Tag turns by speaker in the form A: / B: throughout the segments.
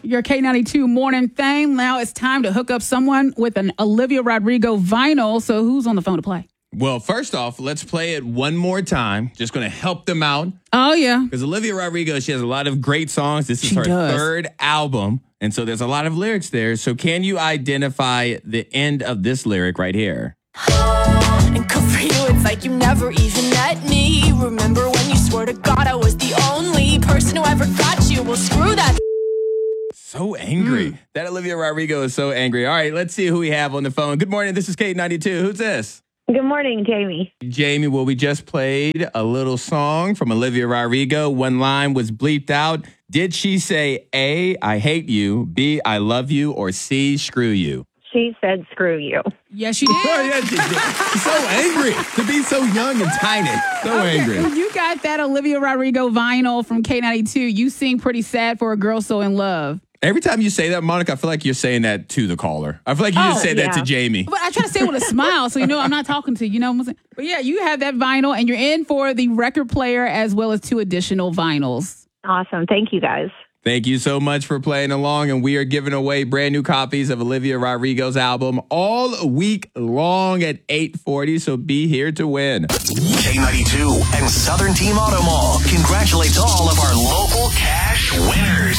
A: your K92 morning thing. Now it's time to hook up someone with an Olivia Rodrigo vinyl. So who's on the phone to play?
B: Well, first off, let's play it one more time. Just going to help them out.
A: Oh, yeah.
B: Because Olivia Rodrigo, she has a lot of great songs. This is her third album. And so there's a lot of lyrics there. So can you identify the end of this lyric right here?
C: And good for you, it's like you never even met me. Remember when you swore to God I was the only person who ever got you? Well, screw that.
B: So angry. That Olivia Rodrigo is so angry. All right, let's see who we have on the phone. Good morning. This is K92. Who's this?
D: Good morning, Jamie.
B: Jamie, well, we just played a little song from Olivia Rodrigo. One line was bleeped out. Did she say A, I hate you, B, I love you, or C, screw you?
D: She said screw you.
A: Yes, she did.
B: Oh, yeah, she did. She's so angry to be so young and tiny. So angry.
A: You got that Olivia Rodrigo vinyl from K92. You sing Pretty Sad for a Girl So in Love.
B: Every time you say that, Monica, I feel like you're saying that to the caller. I feel like you just said that to Jamie.
A: But I try to say it with a smile, so you know I'm not talking to you. You know what I'm saying? But yeah, you have that vinyl, and you're in for the record player as well as 2 additional vinyls.
D: Awesome. Thank you, guys.
B: Thank you so much for playing along, and we are giving away brand new copies of Olivia Rodrigo's album all week long at 8:40, so be here to win.
E: K92 and Southern Team Auto Mall congratulates all of our local cash winners.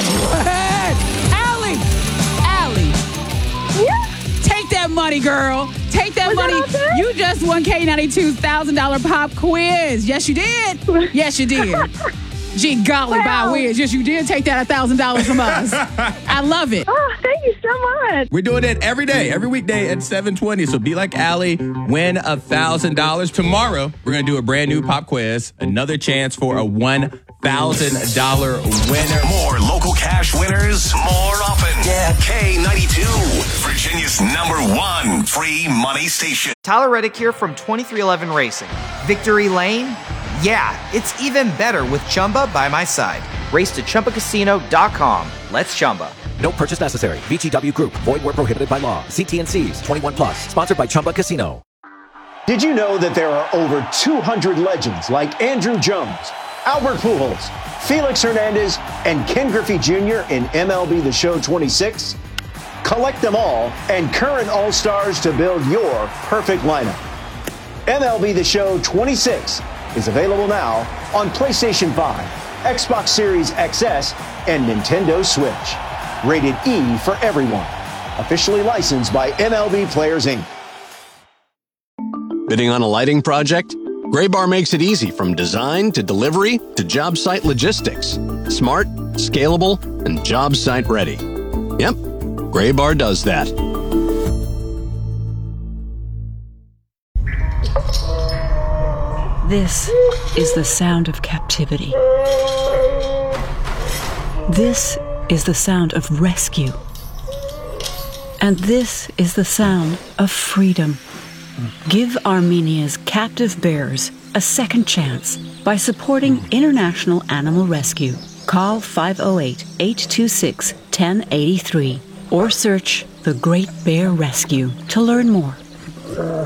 A: Allie! Take that money, girl. Take that money. You just won K92's $1,000 pop quiz. Yes, you did. Yes, you did. Gee golly, by whiz. Yes, you did take that $1,000 from us. I love it.
D: Oh, thank you so much.
B: We're doing it every day, every weekday at 7:20. So be like Allie, win $1,000. Tomorrow, we're going to do a brand new pop quiz. Another chance for a $1,000 winner.
E: More local cash winners, more often. Yeah, K92, Virginia's #1 free money station.
F: Tyler Reddick here from 2311 Racing. Victory Lane? Yeah, it's even better with Chumba by my side. Race to ChumbaCasino.com. Let's Chumba.
G: No purchase necessary. VGW Group. Void where prohibited by law. See T&Cs. 21 plus. Sponsored by Chumba Casino.
H: Did you know that there are over 200 legends like Andrew Jones, Albert Pujols, Felix Hernandez, and Ken Griffey Jr. in MLB The Show 26? Collect them all and current All-Stars to build your perfect lineup. MLB The Show 26 is available now on PlayStation 5, Xbox Series XS, and Nintendo Switch. Rated E for everyone. Officially licensed by MLB Players, Inc.
I: Bidding on a lighting project? Graybar makes it easy from design to delivery to job site logistics. Smart, scalable, and job site ready. Yep, Graybar does that.
J: This is the sound of captivity. This is the sound of rescue. And this is the sound of freedom. Give Armenia's captive bears a second chance by supporting International Animal Rescue. Call 508-826-1083 or search The Great Bear Rescue to learn more.